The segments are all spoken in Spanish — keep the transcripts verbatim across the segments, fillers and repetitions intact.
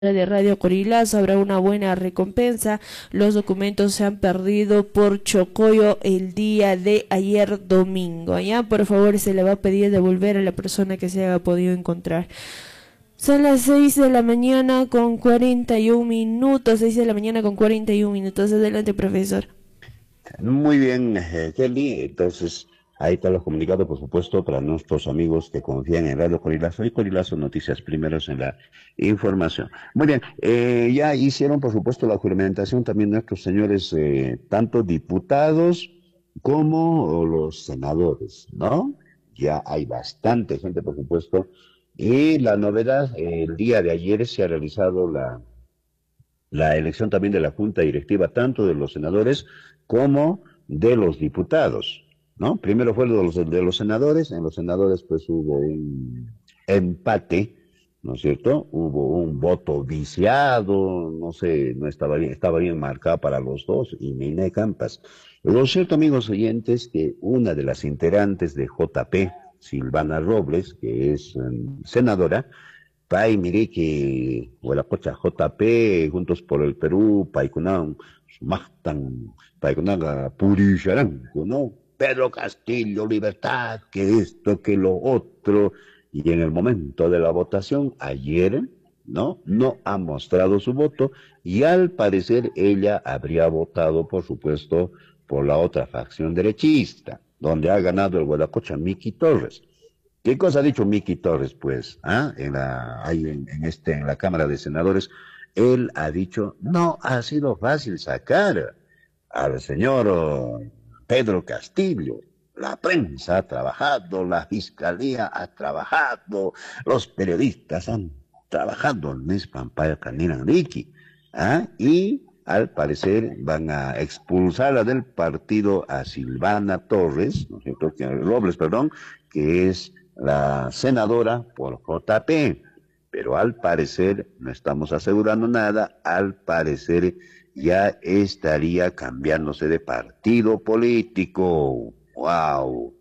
de Radio Corilazo habrá una buena recompensa. Los documentos se han perdido por Chocoyo el día de ayer domingo. Ya, por favor, se le va a pedir devolver a la persona que se haya podido encontrar. Son las seis de la mañana con cuarenta y un minutos, seis de la mañana con cuarenta y un minutos. Adelante, profesor. Muy bien, eh, Kelly. Entonces, ahí están los comunicados, por supuesto, para nuestros amigos que confían en Radio Corilazo y Corilazo Noticias primeros en la información. Muy bien, eh, ya hicieron, por supuesto, la juramentación también nuestros señores, eh, tanto diputados como los senadores, ¿no? Ya hay bastante gente, por supuesto. Y la novedad, eh, el día de ayer se ha realizado la la elección también de la Junta Directiva, tanto de los senadores como de los diputados, ¿no? Primero fue de los, de los senadores, en los senadores pues hubo un empate, ¿no es cierto? Hubo un voto viciado, no sé, no estaba bien, estaba bien marcado para los dos, y Nine Campas. Lo cierto, amigos oyentes, que una de las integrantes de J P, Silvana Robles, que es um, senadora, Pai, mire que Huelacocha J P, Juntos por el Perú, Paikunán, Sumachtan, Paikunaga, Purisharango, ¿no? Pedro Castillo, Libertad, que esto, que lo otro. Y en el momento de la votación, ayer, ¿no? No ha mostrado su voto y al parecer ella habría votado, por supuesto, por la otra facción derechista, donde ha ganado el Huelacocha Miki Torres. ¿Qué cosa ha dicho Miki Torres, pues? ¿Ah? En la, ahí en, en, este, en la Cámara de Senadores, él ha dicho, no ha sido fácil sacar al señor oh, Pedro Castillo. La prensa ha trabajado, la fiscalía ha trabajado, los periodistas han trabajado en Nispampaya Canina Ricky. ¿Ah? Y al parecer van a expulsarla del partido a Silvana Torres, ¿no es cierto? Robles, perdón, que es la senadora por J P, pero al parecer, no estamos asegurando nada, al parecer ya estaría cambiándose de partido político. ¡Wow!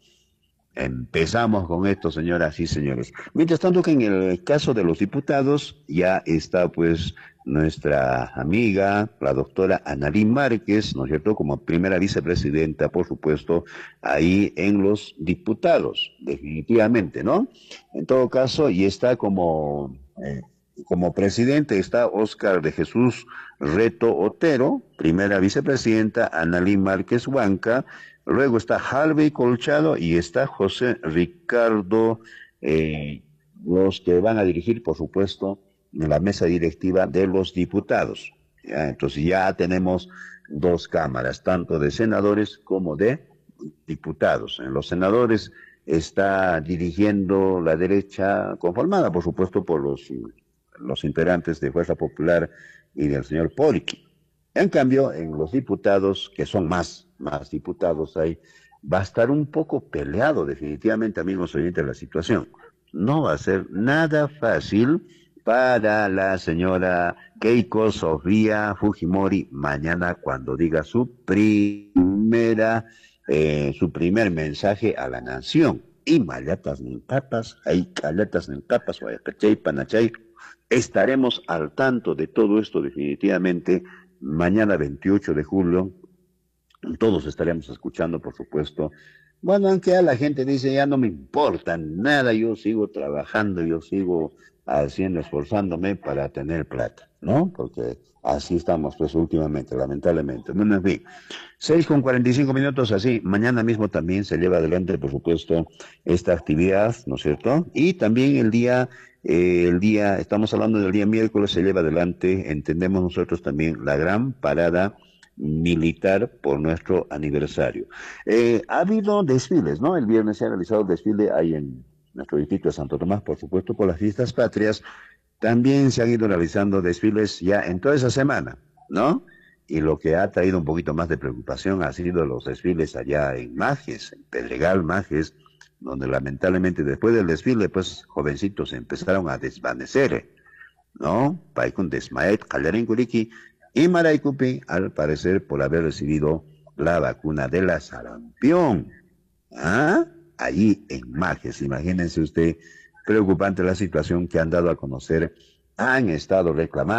Empezamos con esto, señoras y señores. Mientras tanto que en el caso de los diputados ya está pues nuestra amiga, la doctora Analín Márquez, ¿no es cierto?, como primera vicepresidenta, por supuesto, ahí en los diputados, definitivamente, ¿no? En todo caso, y está como, eh, como presidente, está Óscar de Jesús Reto Otero, primera vicepresidenta, Analín Márquez Huanca. Luego está Harvey Colchado y está José Ricardo, eh, los que van a dirigir, por supuesto, la mesa directiva de los diputados. ¿Ya? Entonces ya tenemos dos cámaras, tanto de senadores como de diputados. En los senadores está dirigiendo la derecha, conformada, por supuesto, por los, los integrantes de Fuerza Popular y del señor Poriqui. En cambio, en los diputados, que son más, más diputados hay, va a estar un poco peleado definitivamente, amigos oyentes, la situación. No va a ser nada fácil para la señora Keiko Sofía Fujimori mañana cuando diga su primera, eh, su primer mensaje a la nación. Y malatas ni papas, hay calatas ni papas, guayacachay, panachay. Estaremos al tanto de todo esto definitivamente. Mañana veintiocho de julio, todos estaremos escuchando, por supuesto. Bueno, aunque a la gente dice, ya no me importa nada, yo sigo trabajando, yo sigo haciendo, esforzándome para tener plata, ¿no? Porque así estamos, pues, últimamente, lamentablemente. Bueno, en fin, seis con cuarenta y cinco minutos, así, mañana mismo también se lleva adelante, por supuesto, esta actividad, ¿no es cierto? Y también el día eh, el día, estamos hablando del día miércoles, se lleva adelante, entendemos nosotros también, la gran parada militar por nuestro aniversario. Eh, ha habido desfiles, ¿no? El viernes se ha realizado el desfile ahí en nuestro distrito de Santo Tomás, por supuesto, por las fiestas patrias. También se han ido realizando desfiles ya en toda esa semana, ¿no? Y lo que ha traído un poquito más de preocupación ha sido los desfiles allá en Majes, en Pedregal, Majes, donde lamentablemente después del desfile, pues, jovencitos se empezaron a desvanecer, ¿no? Paikun Desmaet, Calarín Curiki y Maraicupi, al parecer por haber recibido la vacuna de la sarampión. ¿Ah? Allí en Majes, imagínense usted, preocupante la situación que han dado a conocer han estado reclamando